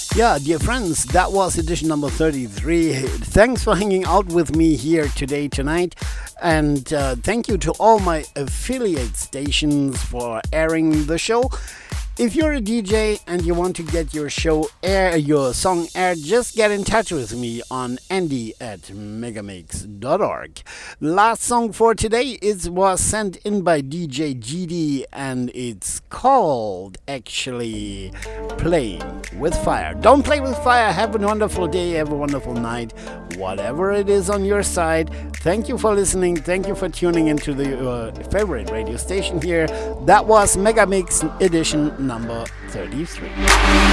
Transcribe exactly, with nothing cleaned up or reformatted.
Yeah, dear friends, that was edition number thirty-three. Thanks for hanging out with me here today, tonight. And uh, thank you to all my affiliate stations for airing the show. If you're a D J and you want to get your show air, your song aired, just get in touch with me on andy at megamix dot org. Last song for today is was sent in by D J G D, and it's called actually Playing with Fire. Don't play with fire. Have a wonderful day, have a wonderful night, whatever it is on your side. Thank you for listening. Thank you for tuning into the uh, favorite radio station here. That was Megamix edition number thirty-three.